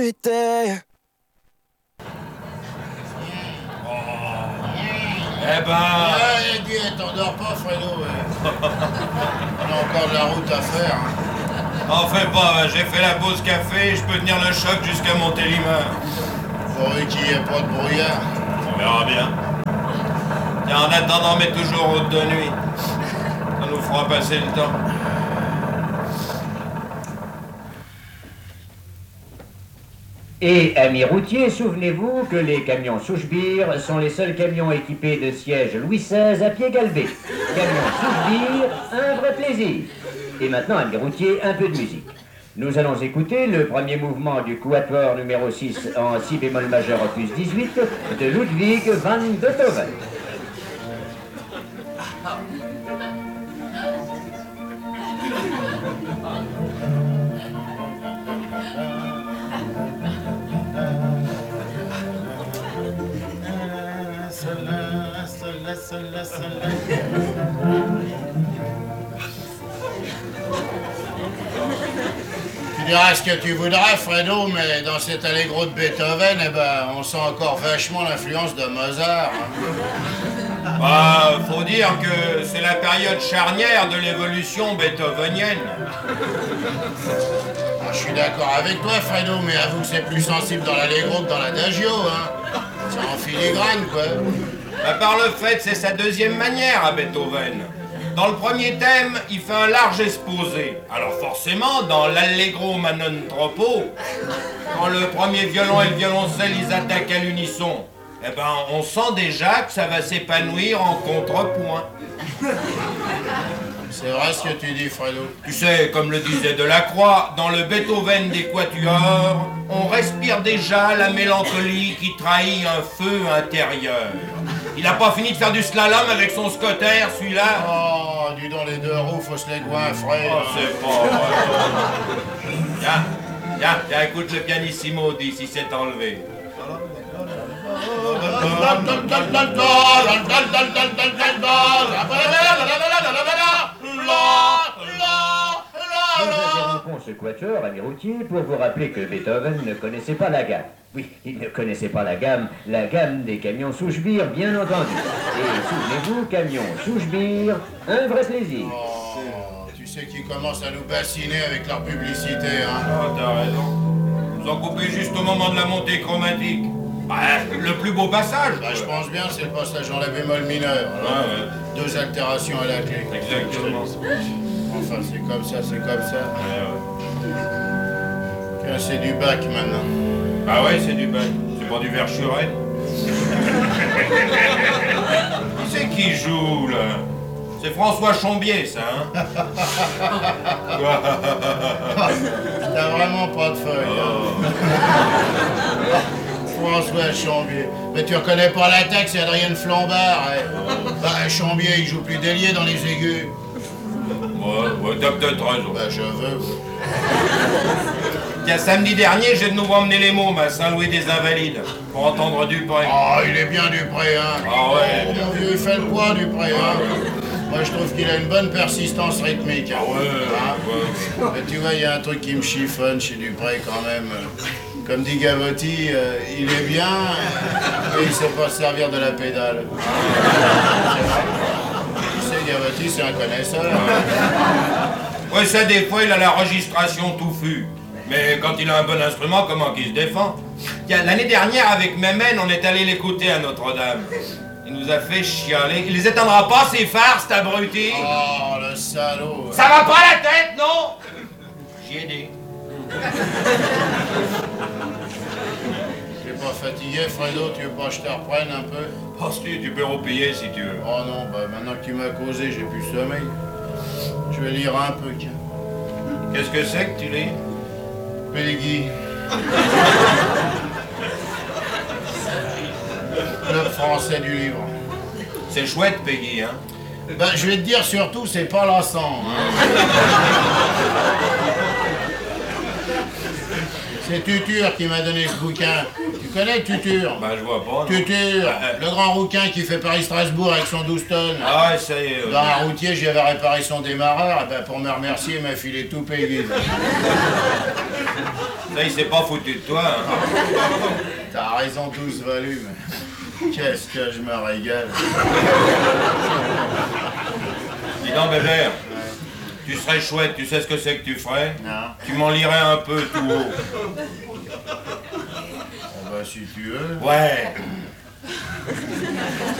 Était. Eh ben... dis, t'endors pas, Fredo. On a encore de la route à faire. T'en fais pas, j'ai fait la pause café, je peux tenir le choc jusqu'à Montélimar. Pourvu qu'il n'y ait pas de brouillard. On verra bien. Tiens, en attendant, mets toujours route de nuit. Ça nous fera passer le temps. Et, amis routiers, souvenez-vous que les camions Souchebire sont les seuls camions équipés de sièges Louis XVI à pied galbé. Camions Souchebire, un vrai plaisir. Et maintenant, amis routiers, un peu de musique. Nous allons écouter le premier mouvement du quatuor numéro 6 en si bémol majeur opus 18 de Ludwig van Beethoven. Tu diras ce que tu voudras, Fredo, mais dans cet allegro de Beethoven, eh ben, on sent encore vachement l'influence de Mozart. Bah, faut dire que c'est la période charnière de l'évolution beethovenienne. Je suis d'accord avec toi, Fredo, mais avoue que c'est plus sensible dans l'allegro que dans l'adagio, hein. C'est en filigrane, quoi. Bah, par le fait, c'est sa deuxième manière à Beethoven. Dans le premier thème, il fait un large exposé. Alors forcément, dans l'Allegro ma non troppo, quand le premier violon et le violoncelle, ils attaquent à l'unisson, eh ben, on sent déjà que ça va s'épanouir en contrepoint. C'est vrai ce que tu dis, Fredo. Tu sais, comme le disait Delacroix, dans le Beethoven des quatuors, on respire déjà la mélancolie qui trahit un feu intérieur. Il n'a pas fini de faire du slalom avec son scotter, celui-là. Oh, dis donc, les deux roues, faut se les goinfrer. Oh, c'est pas vrai. Tiens, écoute le pianissimo d'ici c'est enlevé. Nous interrompons ce quatuor, amis routiers, pour vous rappeler que Beethoven ne connaissait pas la gamme. Oui, il ne connaissait pas la gamme des camions Souchebire, bien entendu. Et souvenez-vous, camions Souchebire, un vrai plaisir. Oh, tu sais qu'ils commencent à nous bassiner avec leur publicité, hein. Oh, t'as raison. Vous en coupez juste au moment de la montée chromatique. Bah, le plus beau passage. Bah, je pense bien, c'est le passage en la bémol mineur. Alors, Ouais. 2 altérations à la clé. Exactement. Enfin, c'est comme ça, c'est comme ça. Ouais. Tiens, c'est du bac maintenant. Ah ouais, c'est du bac. C'est pas du Verschuren. Qui c'est qui joue, là? C'est François Chombier, ça, hein? T'as vraiment pas de feuille, hein. François Chambier. Mais tu reconnais pas la tête, c'est Adrienne Flambard, hein. Bah, Chambier, il joue plus d'ailier dans les aigus. Ouais, t'as peut-être raison. Bah, je veux. Tiens, samedi dernier, j'ai de nouveau emmené les mômes à Saint-Louis des Invalides pour entendre Dupré. Oh, il est bien Dupré, hein. Ah ouais. Oh, mon vieux, il fait le poids, Dupré, hein. Moi, je trouve qu'il a une bonne persistance rythmique. Ah ouais, Hein. ouais. Mais tu vois, il y a un truc qui me chiffonne chez Dupré, quand même. Comme dit Gavotti, il est bien, mais il sait pas se servir de la pédale. C'est vrai. Tu sais, Gavotti, c'est un connaisseur. Ouais, ça, des fois, il a la registration touffue. Mais quand il a un bon instrument, comment qu'il se défend? Tiens, l'année dernière, avec Mémène, on est allé l'écouter à Notre-Dame. Il nous a fait chialer. Il les éteindra pas, ses phares, cet abruti. Oh, le salaud. Ça va pas la tête, non? J'y ai dit. T'es pas fatigué, Fredo? Tu veux pas que je te reprenne un peu? Penses-tu, tu peux repayer si tu veux. Oh non, bah maintenant que tu m'as causé, j'ai plus sommeil. Je vais lire un peu, tiens. Qu'est-ce que c'est que tu lis? Peggy. Club français du livre. C'est chouette, Peggy, hein? Ben, je vais te dire surtout, c'est pas lassant. Hein. C'est Tutur qui m'a donné ce bouquin. Tu connais Tutur? Bah, je vois pas. Non. Tutur, le grand rouquin qui fait Paris-Strasbourg avec son 12 tonnes. Ah ouais, ça y est. Dans un routier, j'y avais réparé son démarreur, et ben pour me remercier, il m'a filé tout Peggy. Ça, il s'est pas foutu de toi, hein. T'as raison, 12 volumes. Qu'est-ce que je me régale. Dis donc, Bébert, tu serais chouette, tu sais ce que c'est que tu ferais? Non. Tu m'en lirais un peu tout haut. Oh bah si tu veux. Ouais.